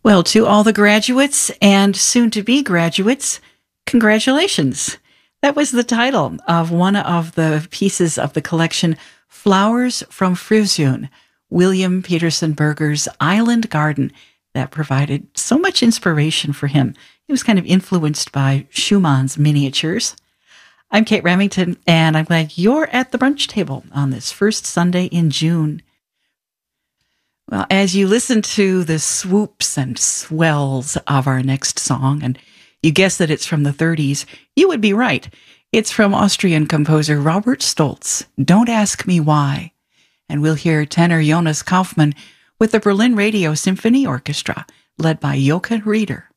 Well, to all the graduates and soon-to-be graduates, congratulations. That was the title of one of the pieces of the collection Flowers from Frühsinn, William Peterson Berger's Island Garden, that provided so much inspiration for him. He was kind of influenced by Schumann's miniatures. I'm Kate Remington, and I'm glad you're at the brunch table on this first Sunday in June. Well, as you listen to the swoops and swells of our next song, and you guess that it's from the 30s, you would be right. It's from Austrian composer Robert Stolz, Don't Ask Me Why. And we'll hear tenor Jonas Kaufmann with the Berlin Radio Symphony Orchestra, led by Jochen Rieder.